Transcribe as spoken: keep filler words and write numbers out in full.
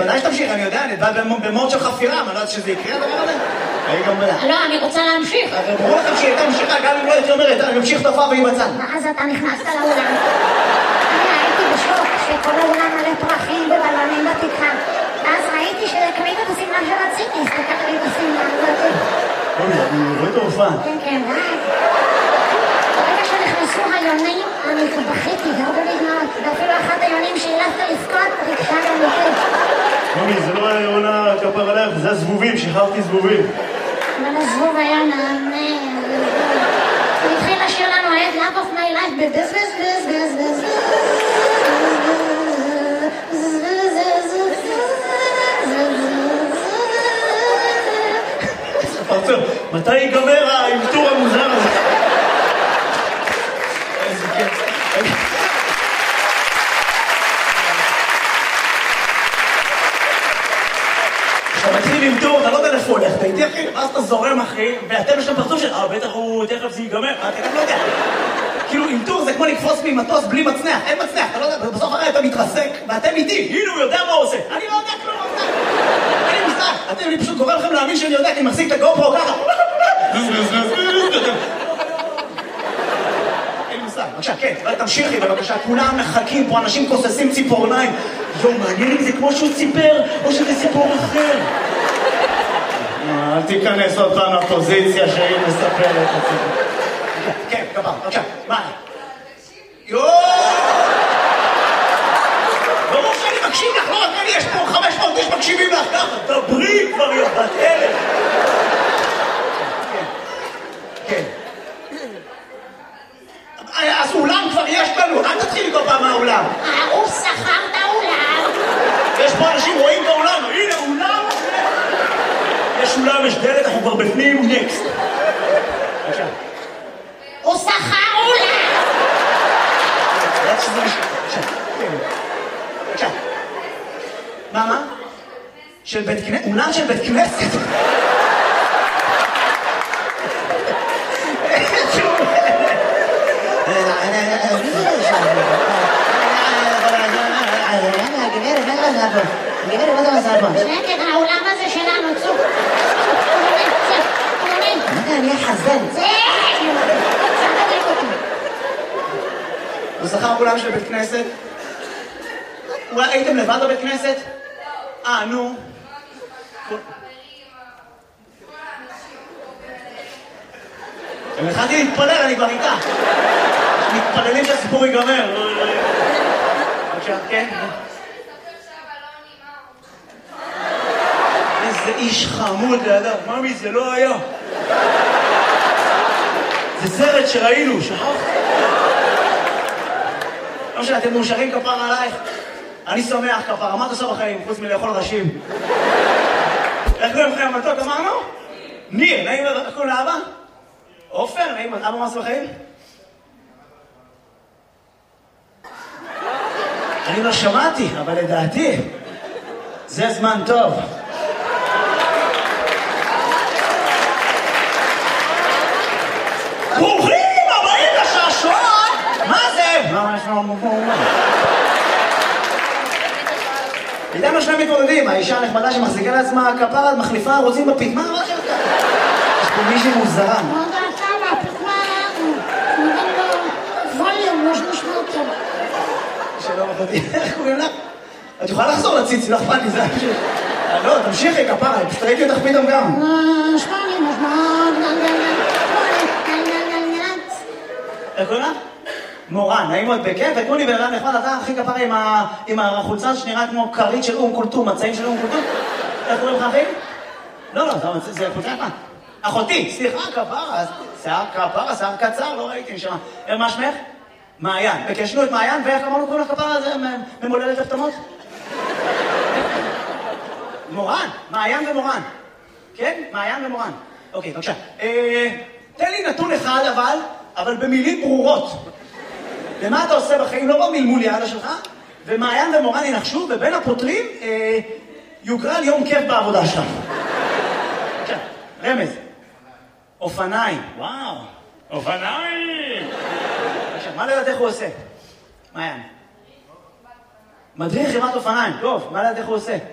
ודאי שתמשיך, אני יודע, אני בא במוד של חפירה, אני לא יודעת שזה יקרה הדבר הזה. לא, אני רוצה להמשיך. ברור לכם שהיא הייתה ממשיכה, גם אם לא הייתי אומרת, אני ממשיך תופעה והיא בצד. ואז אתה נכנסת לאולם. אני הייתי בשוק שכל האולם מלא פרחים ובלונים בתקרה. ואז ראיתי שקנית את השמלה שרציתי, הסתכלתי לי את השמלה הזאת. אוי, אני רואה את ההופעה. כן, כן, ואז. ברגע שנכנסו היונים, אני בכיתי, הרבה לדמעות. ואפילו אחת היונים שהילפת לפקוד, ריגשה גם אותי. מומי, זה לא היה עונה כפר עליך, זה הזבובים, שחררתי זבובים. אבל הזבוב היה נענה. הוא התחיל לשיר לנו את Love of my life בבז בז בז בז בז פרצוף, מתי ייגמר האלתור המוזר הזה? איזה כיף. כשאתה מתחיל עם טור, אתה לא יודע איפה הולך, אתה איתי אחי, ואז אתה זורם אחי, ואתם יש שם פרצוף של, אה, בטח הוא, תכף זה ייגמר, אתה גם לא יודע. כאילו, עם טור זה כמו לקפוץ ממטוס בלי מצנח, אין מצנח, אתה לא יודע, בסוף הרי אתה מתרסק, ואתם איתי, הנה הוא יודע מה הוא עושה. אני לא יודע כלום, אני מושג, אתם, אני פשוט קורא לכם להאמין שאני יודע, כי אני מחזיק את הגופרו ככה. אין מושג, בבקשה, כן, תמשיכי בבקשה, כולם מחכים פה, אנשים כוססים ציפורניים. יו, מעניין אם זה כמו שהוא ציפר, או שזה סיפור אחר. אל תיכנס עוד פעם לפוזיציה שהיא מספרת את הסיפור. כן, גבר, בבקשה, מה? יו! ברור שאני מקשיב לך, לא רק אני, יש פה חמש מאות איש מקשיבים לך ככה, דברי כבר יא בת אלף. כן. אז אולם כבר יש לנו, אל תתחיל איתו פעם מהאולם. הוא שכר את האולם. יש פה אנשים רואים באולם, הנה אולם. יש אולם, יש דלת, אנחנו כבר בפנים, נקסט. בבקשה. הוא שכר אולם. בבקשה. מה, מה? של בית כנסת? אולם של בית כנסת? גברת, מה זה עושה פה? שקט, האולם הזה שלנו, צוק. מה אני אחזן? זה! צריך לדליק אותו. הוא שכר אולם של בית כנסת? אולי הייתם לבד בבית כנסת? אה, נו. אני התחלתי להתפלל, אני כבר איתה. מתפללים שהסיפור ייגמר. בבקשה, כן? איזה איש חמוד לידה. ממי, זה לא היה. זה סרט שראינו, שכחת? לא משנה, אתם מאושרים כפר עלייך? אני שמח כפר, מה אתה עושה בחיים, חוץ מלאכול ראשים? איך קוראים לכם המתוק, אמרנו? ניר, נעים, איך קוראים לאבא? עופר, נעים, אבא מה עושה בחיים? אני לא שמעתי, אבל לדעתי, זה זמן טוב. ברוכים הבאים לשעשועון! מה זה? מה יש לנו פה? איתנו שני מתמודדים, האישה הנחמדה שמחזיקה לעצמה כפרה, מחליפה, רוצים בפיטמה, מה שלך? יש פה מישהי מוזרה. מה דעתה מהפיטמה? נראה לו ווליום, יש נשמע אותו. שלום אחותי, איך קוראים לך? את יכולה לחזור לציצי, לא אכפת לי, זה היה פשוט... לא, תמשיכי כפרה, פשוט ראיתי אותך פתאום גם. שמעני, נשמע... איך קוראים לך? מורן, נעים מאוד בכיף, ותנו לי בן אדם נחמד, אתה הכי כפרה עם החולצה שנראה כמו כרית של אום כולתום, מצעים של אום כולתום. איך קוראים לך אחי? לא, לא, זה חולצה יפה. אחותי, סליחה, כפרה, שיער כפרה, שיער קצר, לא ראיתי נשמע. מה שמך? מעיין. וקשנו את מעיין, ואיך אמרנו קוראים לך כפרה הזה ממולדת הפתמות? מורן, מעיין ומורן. כן? מעיין ומורן. אוקיי, בבקשה. תן לי נתון אחד אבל, אבל במילים ברורות. ומה אתה עושה בחיים? לא במלמול יעלה שלך, ומעיין ומורן ינחשו, ובין הפותרים יוגרל יום כיף בעבודה שלך. בבקשה, רמז. אופניים. וואו, אופניים! בבקשה, מה לדעת איך הוא עושה? מעיין. מדריך חברת אופניים, טוב, מה לדעת איך הוא עושה?